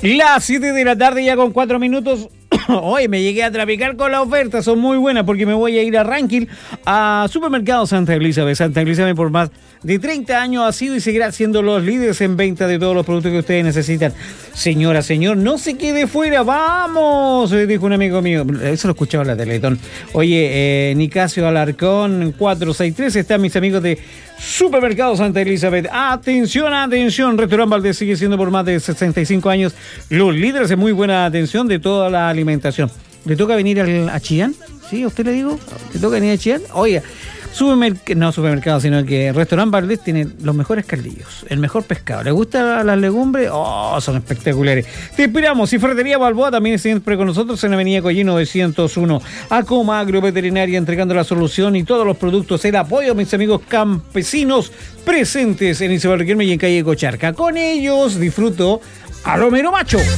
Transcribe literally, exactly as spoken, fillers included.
Las siete de la tarde ya con cuatro minutos. Hoy me llegué a trapicar con la oferta, son muy buenas porque me voy a ir a Ranking, a Supermercado Santa Elizabeth. Santa Elizabeth por más de treinta años ha sido y seguirá siendo los líderes en venta de todos los productos que ustedes necesitan. Señora, señor, no se quede fuera, vamos, dijo un amigo mío. Eso lo escuchaba en la Teletón. Oye, eh, Nicasio Alarcón cuatrocientos sesenta y tres, están mis amigos de Supermercado Santa Elizabeth. Atención, atención, Restaurante Valdés sigue siendo por más de sesenta y cinco años los líderes en muy buena atención de toda la alimentación. ¿Le toca venir al, a Chillán? ¿Sí? ¿A usted le digo? ¿Le toca venir a Chillán? Oiga, supermercado, no supermercado, sino que Restaurante Valdés tiene los mejores caldillos, el mejor pescado. ¿Le gustan las legumbres? ¡Oh, son espectaculares! Te esperamos. Y Ferretería Balboa también siempre con nosotros en la avenida Collín novecientos uno. Acoma Agroveterinaria entregando la solución y todos los productos. El apoyo a mis amigos campesinos presentes en Isabel Riquelme y en calle Cocharca. Con ellos disfruto a Romero Macho.